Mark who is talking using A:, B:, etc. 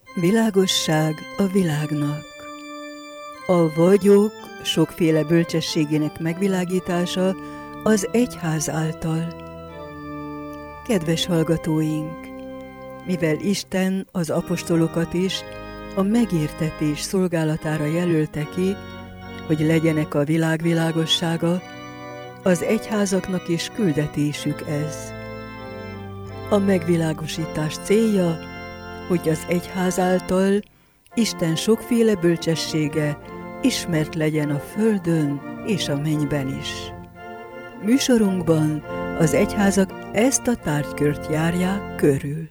A: Világosság a világnak. A vagyok sokféle bölcsességének megvilágítása az egyház által. Kedves hallgatóink! Mivel Isten az apostolokat is a megértetés szolgálatára jelölte ki, hogy legyenek a világ világossága, az egyházaknak is küldetésük ez. A megvilágosítás célja, hogy az egyház által Isten sokféle bölcsessége ismert legyen a földön és a mennyben is. Műsorunkban az egyházak ezt a tárgykört járják körül.